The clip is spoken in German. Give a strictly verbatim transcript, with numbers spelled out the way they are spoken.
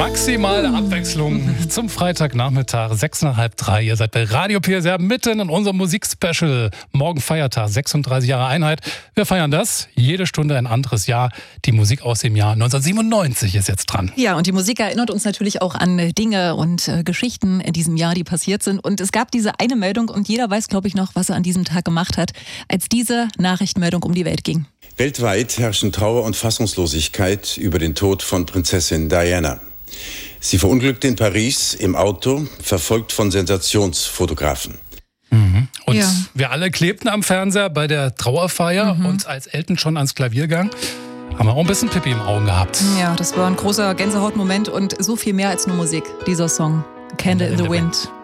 Maximale Abwechslung zum Freitagnachmittag, sechs nach halb drei. Ihr seid bei Radio P S R mitten in unserem Musikspecial. Morgen Feiertag, sechsunddreißig Jahre Einheit. Wir feiern das, jede Stunde ein anderes Jahr. Die Musik aus dem Jahr neunzehnhundertsiebenundneunzig ist jetzt dran. Ja, und die Musik erinnert uns natürlich auch an Dinge und äh, Geschichten in diesem Jahr, die passiert sind. Und es gab diese eine Meldung und jeder weiß, glaube ich, noch, was er an diesem Tag gemacht hat, als diese Nachrichtenmeldung um die Welt ging. Weltweit herrschen Trauer und Fassungslosigkeit über den Tod von Prinzessin Diana. Sie verunglückte in Paris im Auto, verfolgt von Sensationsfotografen. Mhm. Und Ja. wir alle klebten am Fernseher bei der Trauerfeier Mhm. und als Elton schon ans Klavier ging, haben wir auch ein bisschen Pippi im Auge gehabt. Ja, das war ein großer Gänsehautmoment und so viel mehr als nur Musik, dieser Song. Candle in the Wind.